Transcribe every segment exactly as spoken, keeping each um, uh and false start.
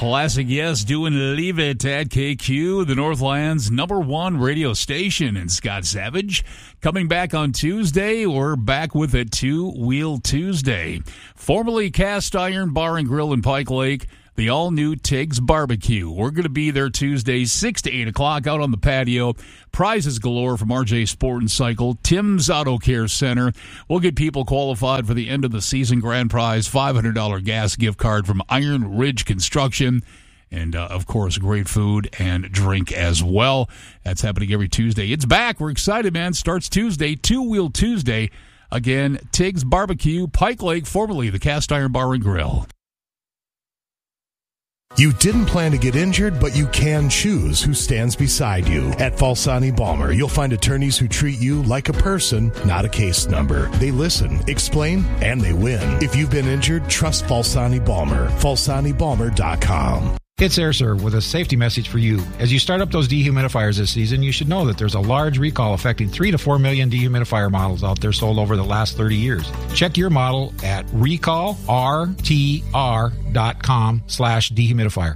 Classic Yes doing Leave It at K Q, the Northland's number one radio station. And Scott Savage coming back on Tuesday. We're back with a Two-Wheel Tuesday. Formerly Cast Iron Bar and Grill in Pike Lake, the all-new Tiggs Barbecue. We're going to be there Tuesday, six to eight o'clock out on the patio. Prizes galore from R J Sport and Cycle, Tim's Auto Care Center. We'll get people qualified for the end of the season grand prize, five hundred dollars gas gift card from Iron Ridge Construction. And, uh, of course, great food and drink as well. That's happening every Tuesday. It's back. We're excited, man. Starts Tuesday, Two-Wheel Tuesday. Again, Tiggs Barbecue, Pike Lake, formerly the Cast Iron Bar and Grill. You didn't plan to get injured, but you can choose who stands beside you. At Falsani Balmer, you'll find attorneys who treat you like a person, not a case number. They listen, explain, and they win. If you've been injured, trust Falsani Balmer. Falsani Balmer dot com. It's AirServe with a safety message for you. As you start up those dehumidifiers this season, you should know that there's a large recall affecting three to four million dehumidifier models out there sold over the last thirty years. Check your model at recall r t r dot com slash dehumidifier.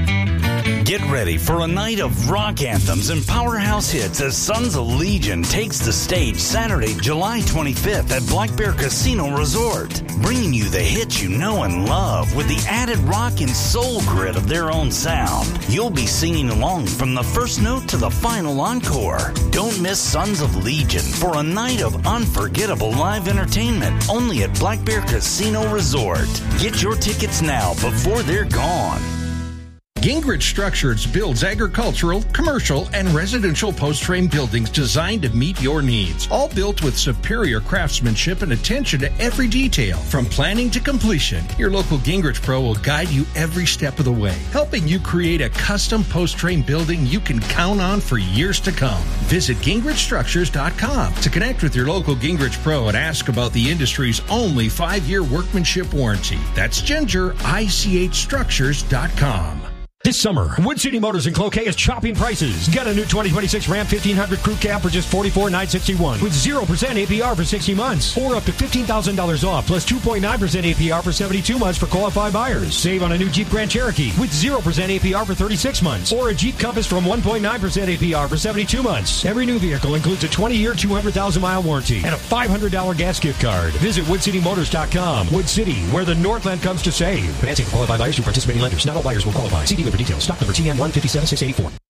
Get ready for a night of rock anthems and powerhouse hits as Sons of Legion takes the stage Saturday, July twenty-fifth at Black Bear Casino Resort, bringing you the hits you know and love with the added rock and soul grit of their own sound. You'll be singing along from the first note to the final encore. Don't miss Sons of Legion for a night of unforgettable live entertainment only at Black Bear Casino Resort. Get your tickets now before they're gone. Gingrich Structures builds agricultural, commercial, and residential post-frame buildings designed to meet your needs. All built with superior craftsmanship and attention to every detail. From planning to completion, your local Gingrich Pro will guide you every step of the way, helping you create a custom post-frame building you can count on for years to come. Visit Gingrich Structures dot com to connect with your local Gingrich Pro and ask about the industry's only five-year workmanship warranty. That's Ginger, I C H Structures dot com. This summer, Wood City Motors in Cloquet is chopping prices. Get a new twenty twenty-six Ram fifteen hundred Crew Cab for just forty-four thousand nine hundred sixty-one dollars with zero percent A P R for sixty months, or up to fifteen thousand dollars off plus two point nine percent A P R for seventy-two months for qualified buyers. Save on a new Jeep Grand Cherokee with zero percent A P R for thirty-six months, or a Jeep Compass from one point nine percent A P R for seventy-two months. Every new vehicle includes a twenty-year, two hundred thousand mile warranty and a five hundred dollars gas gift card. Visit wood city motors dot com. Wood City, where the Northland comes to save. Financing for qualified buyers through participating lenders. Not all buyers will qualify. See dealer for details. Stock number T N one five seven six eight four.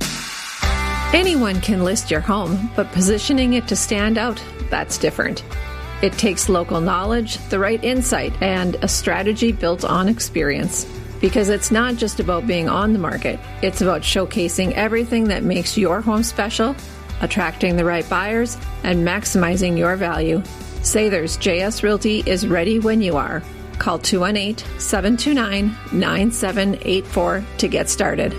Anyone can list your home, but positioning it to stand out, that's different. It takes local knowledge, the right insight, and a strategy built on experience. Because it's not just about being on the market, it's about showcasing everything that makes your home special, attracting the right buyers, and maximizing your value. Sather's J S Realty is ready when you are. Call two one eight, seven two nine, nine seven eight four to get started.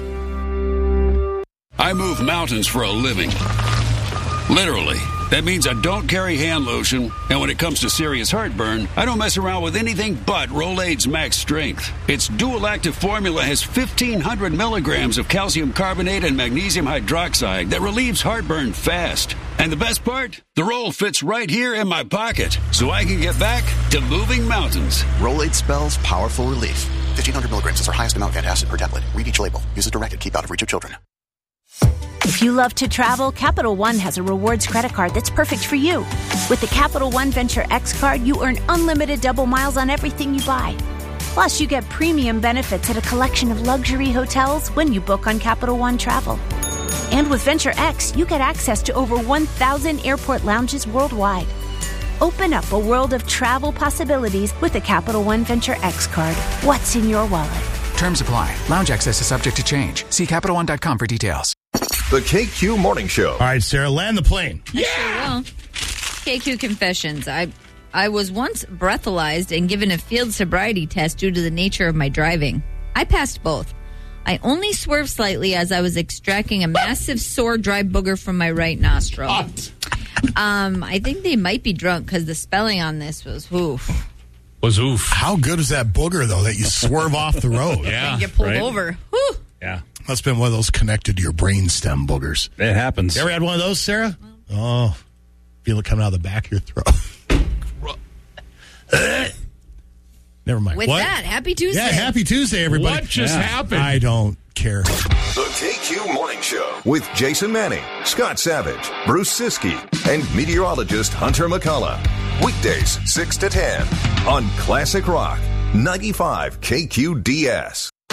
I move mountains for a living. Literally. That means I don't carry hand lotion, and when it comes to serious heartburn, I don't mess around with anything but Rolaids Max Strength. Its dual-active formula has fifteen hundred milligrams of calcium carbonate and magnesium hydroxide that relieves heartburn fast. And the best part? The roll fits right here in my pocket, so I can get back to moving mountains. Rolaids spells powerful relief. fifteen hundred milligrams is our highest amount of antacid per tablet. Read each label. Use as directed. Keep out of reach of children. If you love to travel, Capital One has a rewards credit card that's perfect for you. With the Capital One Venture X card, you earn unlimited double miles on everything you buy. Plus, you get premium benefits at a collection of luxury hotels when you book on Capital One Travel. And with Venture X, you get access to over one thousand airport lounges worldwide. Open up a world of travel possibilities with the Capital One Venture X card. What's in your wallet? Terms apply. Lounge access is subject to change. See Capital One dot com for details. The K Q Morning Show. All right, Sarah, land the plane. I yeah. Sure will. K Q Confessions. I I was once breathalyzed and given a field sobriety test due to the nature of my driving. I passed both. I only swerved slightly as I was extracting a massive sore dry booger from my right nostril. What? Um, I think they might be drunk because the spelling on this was oof. Was oof. How good is that booger, though, that you swerve off the road? Yeah. And get pulled right? over. Whew. Yeah. Must have been one of those connected to your brainstem boogers. It happens. You ever had one of those, Sarah? Oh, feel it coming out of the back of your throat. Never mind. With what? that, happy Tuesday. Yeah, happy Tuesday, everybody. What just yeah. happened? I don't care. The K Q Morning Show with Jason Manning, Scott Savage, Bruce Siskey, and meteorologist Hunter McCullough. Weekdays, six to ten on Classic Rock, ninety-five K Q D S.